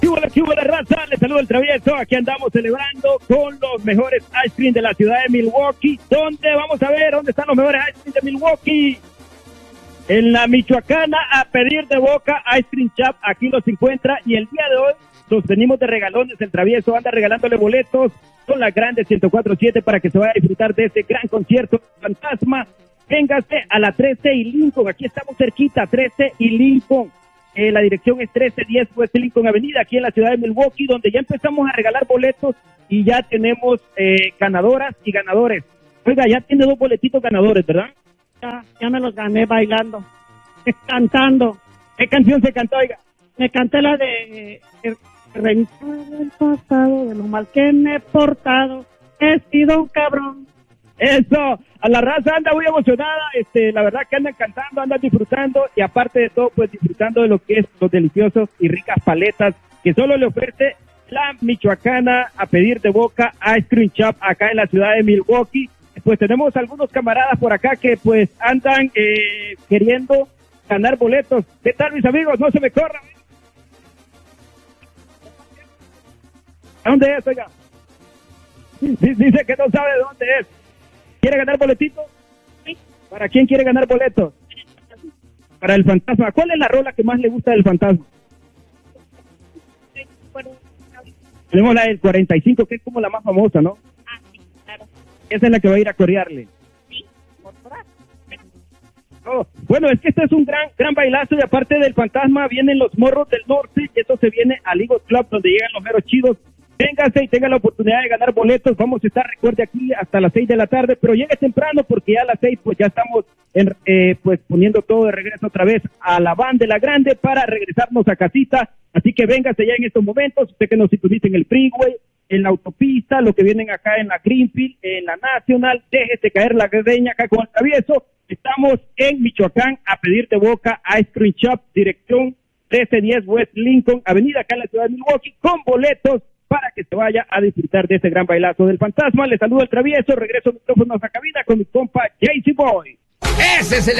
¿Qué hubo la raza? Les saludo el Travieso. Aquí andamos celebrando con los mejores ice cream de la ciudad de Milwaukee. ¿Dónde? Vamos a ver dónde están los mejores ice cream de Milwaukee. En la Michoacana, a pedir de boca, Ice Cream Shop. Aquí los encuentra. Y el día de hoy los venimos de regalones. El Travieso anda regalándole boletos con la grande 104.7 para que se vaya a disfrutar de este gran concierto fantasma. Véngase a la 13 y Lincoln. Aquí estamos cerquita, 13 y Lincoln. La dirección es 1310 West Lincoln Avenida, aquí en la ciudad de Milwaukee, donde ya empezamos a regalar boletos y ya tenemos ganadoras y ganadores. Oiga, ya tiene 2 boletitos ganadores, ¿verdad? Ya me los gané bailando, cantando. ¿Qué canción se cantó, oiga? Me canté la de rencor el pasado, de lo mal que me he portado, he sido un cabrón. Eso, a la raza anda muy emocionada, la verdad que andan cantando, andan disfrutando y aparte de todo, pues disfrutando de lo que es los deliciosos y ricas paletas que solo le ofrece la Michoacana a pedir de boca Ice Cream Shop acá en la ciudad de Milwaukee. Pues tenemos algunos camaradas por acá que pues andan queriendo ganar boletos. ¿Qué tal, mis amigos? No se me corran. ¿A dónde es, oiga? Dice que no sabe de dónde es. ¿Quiere ganar boletitos? Sí. ¿Para quién quiere ganar boletos? Para el fantasma. ¿Cuál es la rola que más le gusta del fantasma? Tenemos la del 45, que es como la más famosa, ¿no? Ah, sí, claro. Esa es la que va a ir a corearle. Sí, por favor. Oh, bueno, es que este es un gran bailazo y aparte del fantasma vienen los morros del norte y esto se viene al Eagles Club donde llegan los meros chidos. Véngase y tenga la oportunidad de ganar boletos. Vamos a estar, recuerde, aquí hasta las 6 de la tarde, pero llegue temprano porque ya a las 6 pues ya estamos pues poniendo todo de regreso otra vez a la van de la grande para regresarnos a casita. Así que véngase ya en estos momentos, usted que nos sintoniza en el freeway, en la autopista, lo que vienen acá en la Greenfield, en la National, déjese caer la greña acá con el Travieso. Estamos en Michoacán a pedir de boca Ice Cream Shop, dirección 1310 West Lincoln Avenida, acá en la ciudad de Milwaukee, con boletos para que se vaya a disfrutar de este gran bailazo del fantasma. Les saludo el Travieso, regreso micrófonos a cabina con mi compa JC Boy. Ese es el